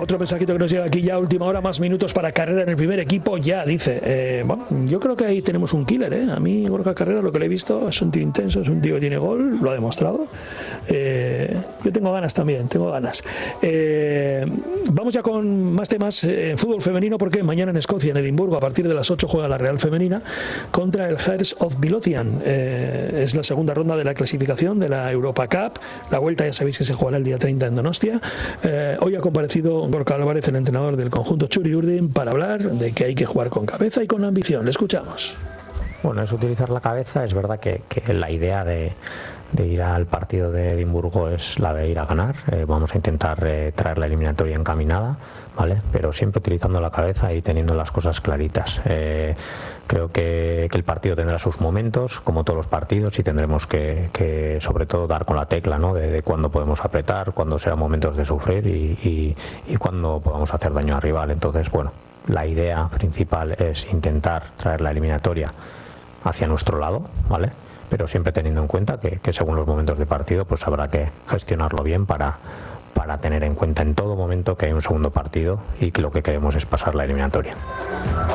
otro mensajito que nos llega aquí ya a última hora, más minutos para Carrera en el primer equipo, ya dice, bueno, yo creo que ahí tenemos un killer, a mí Borja Carrera, lo que le he visto, es un tío intenso, es un tío que tiene gol, lo ha demostrado. Yo tengo ganas también, vamos ya con más temas, fútbol femenino, porque mañana en Escocia, en Edimburgo, a partir de las 8 juega la Real Femenina contra el Hearts of Midlothian. Es la segunda ronda de la clasificación de la Europa Cup. La vuelta ya sabéis que se jugará el día 30 en Donostia. Hoy ha comparecido Gorka Álvarez, el entrenador del conjunto Txuri Urdin, para hablar de que hay que jugar con cabeza y con ambición. Le escuchamos. Bueno, es utilizar la cabeza. Es verdad que la idea de ir al partido de Edimburgo es la de ir a ganar. Vamos a intentar traer la eliminatoria encaminada, ¿vale? Pero siempre utilizando la cabeza y teniendo las cosas claritas. Creo que el partido tendrá sus momentos, como todos los partidos, y tendremos que sobre todo dar con la tecla, ¿no? de cuándo podemos apretar, cuándo serán momentos de sufrir y cuándo podamos hacer daño al rival. Entonces, bueno, la idea principal es intentar traer la eliminatoria hacia nuestro lado, ¿vale? Pero siempre teniendo en cuenta que según los momentos de partido pues habrá que gestionarlo bien para tener en cuenta en todo momento que hay un segundo partido y que lo que queremos es pasar la eliminatoria.